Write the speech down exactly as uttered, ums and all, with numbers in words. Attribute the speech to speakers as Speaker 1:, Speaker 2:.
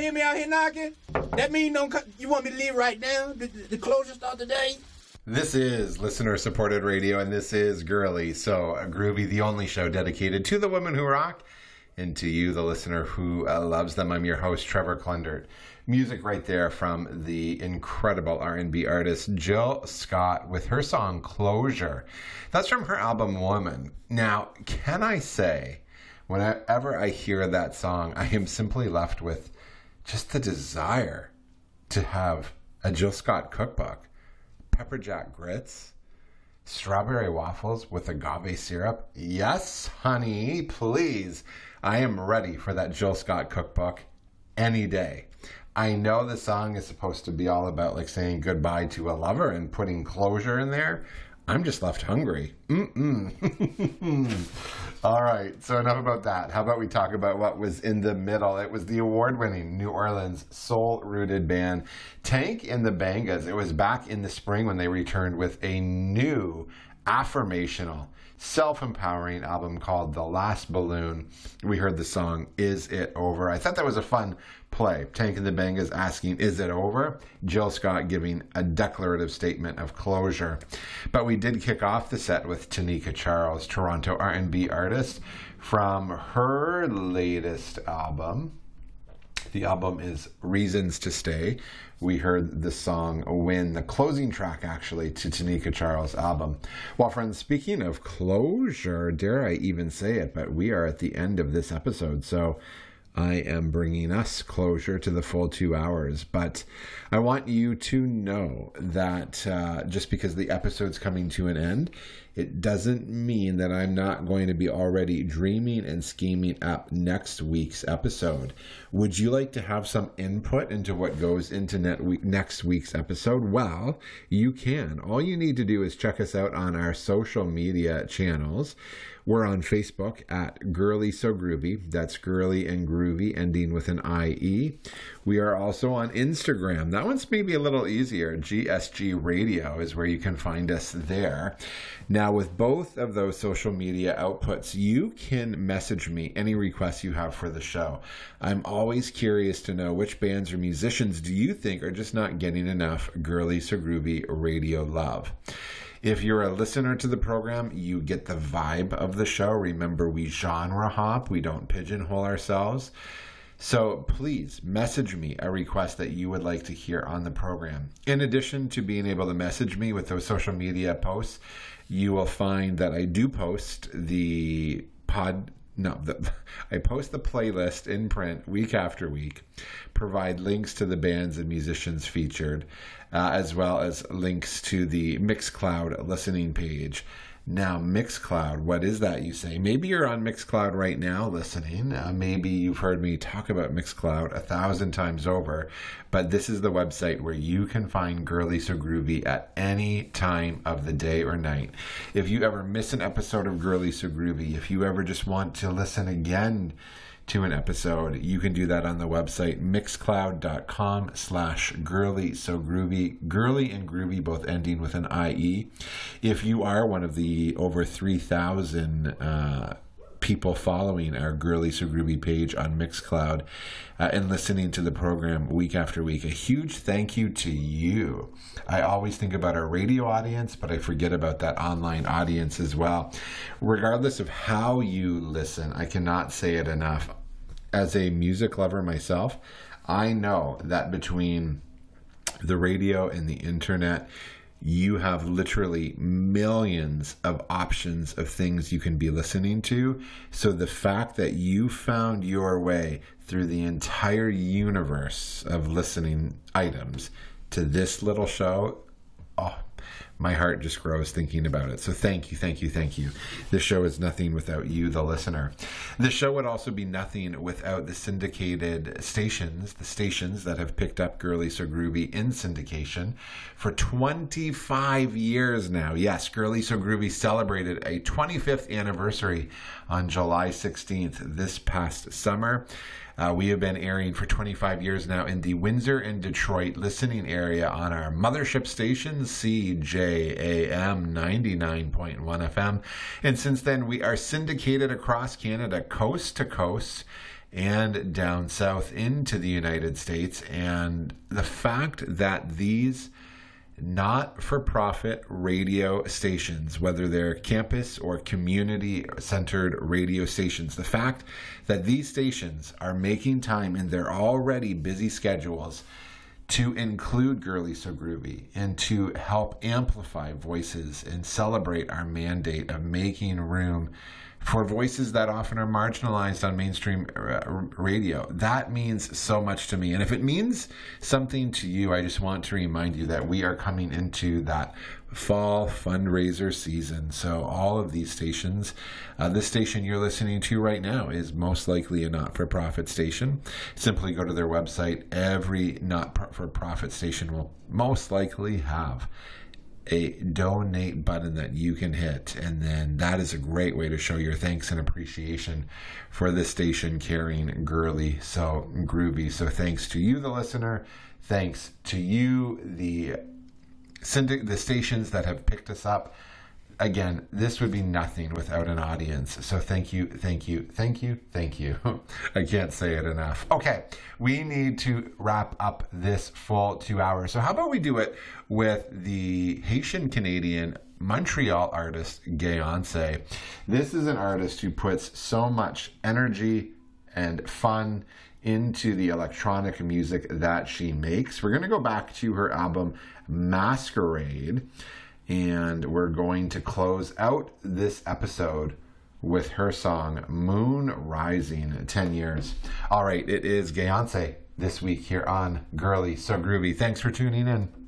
Speaker 1: hear me out here knocking? That mean don't co- you want me to leave right now? The, the, the closure start today?
Speaker 2: This is listener-supported radio, and this is Girly So Groovy, the only show dedicated to the women who rock and to you, the listener who uh, loves them. I'm your host, Trevor Klundert. Music right there from the incredible R and B artist Jill Scott with her song Closure. That's from her album Woman. Now, can I say, whenever I hear that song, I am simply left with just the desire to have a Jill Scott cookbook. Pepper jack grits, strawberry waffles with agave syrup. Yes, honey, please. I am ready for that Jill Scott cookbook any day. I know the song is supposed to be all about like saying goodbye to a lover and putting closure in there. I'm just left hungry. Mm-mm. All right, so enough about that. How about we talk about what was in the middle? It was the award-winning New Orleans soul-rooted band Tank and the Bangas. It was back in the spring when they returned with a new affirmational, self-empowering album called The Last Balloon. We heard the song, Is It Over? I thought that was a fun play. Tank and the Bangas asking, is it over? Jill Scott giving a declarative statement of closure. But we did kick off the set with Tanika Charles, Toronto R and B artist, from her latest album. The album is Reasons to Stay. We heard the song Win, the closing track actually to Tanika Charles' album. Well, friends, speaking of closure, dare I even say it, but we are at the end of this episode, so I am bringing us closure to the full two hours. But I want you to know that uh, just because the episode's coming to an end, it doesn't mean that I'm not going to be already dreaming and scheming up next week's episode. Would you like to have some input into what goes into net week, next week's episode? Well, you can. All you need to do is check us out on our social media channels. We're on Facebook at Girly So Groovy. That's Girly and Groovy, ending with an I E. We are also on Instagram. That one's maybe a little easier. G S G Radio is where you can find us there. Now, with both of those social media outputs, you can message me any requests you have for the show. I'm always curious to know which bands or musicians do you think are just not getting enough Girly So Groovy radio love. If you're a listener to the program, you get the vibe of the show. Remember, we genre hop. We don't pigeonhole ourselves. So please message me a request that you would like to hear on the program. In addition to being able to message me with those social media posts, you will find that I do post the pod... No, the, I post the playlist in print week after week, provide links to the bands and musicians featured, uh, as well as links to the Mixcloud listening page. Now, Mixcloud, what is that, you say? Maybe you're on Mixcloud right now listening. Uh, maybe you've heard me talk about Mixcloud a thousand times over, but this is the website where you can find Girly So Groovy at any time of the day or night. If you ever miss an episode of Girly So Groovy, if you ever just want to listen again to an episode, you can do that on the website mixcloud.com slash girly so groovy. Girly and groovy both ending with an I E. If you are one of the over three thousand uh, people following our Girly So Groovy page on Mixcloud uh, and listening to the program week after week, a huge thank you to you. I always think about our radio audience, but I forget about that online audience as well. Regardless of how you listen, I cannot say it enough. As a music lover myself, I know that between the radio and the internet, you have literally millions of options of things you can be listening to. So the fact that you found your way through the entire universe of listening items to this little show, oh, my heart just grows thinking about it. So thank you, thank you, thank you. This show is nothing without you, the listener. The show would also be nothing without the syndicated stations, the stations that have picked up Girly So Groovy in syndication for twenty-five years now. Yes, Girly So Groovy celebrated a twenty-fifth anniversary on July sixteenth this past summer. Uh, we have been airing for twenty-five years now in the Windsor and Detroit listening area on our mothership station, C J A M ninety-nine point one F M. And since then, we are syndicated across Canada, coast to coast, and down south into the United States. And the fact that these not-for-profit radio stations, whether they're campus or community-centered radio stations, the fact that these stations are making time in their already busy schedules to include Girly So Groovy and to help amplify voices and celebrate our mandate of making room for voices that often are marginalized on mainstream radio. That means so much to me. And if it means something to you, I just want to remind you that we are coming into that fall fundraiser season. So all of these stations, uh, this station you're listening to right now is most likely a not-for-profit station. Simply go to their website. Every not-for-profit station will most likely have a donate button that you can hit, and then that is a great way to show your thanks and appreciation for this station carrying Girly So Groovy. So thanks to you, the listener. Thanks to you, the syndic- the stations that have picked us up. Again, this would be nothing without an audience. So thank you, thank you, thank you, thank you. I can't say it enough. Okay, we need to wrap up this full two hours. So how about we do it with the Haitian-Canadian Montreal artist, Gayonce. This is an artist who puts so much energy and fun into the electronic music that she makes. We're going to go back to her album, Masquerade. And we're going to close out this episode with her song, Moon Rising, ten years. All right, it is Gayonce this week here on Girly So Groovy. Thanks for tuning in.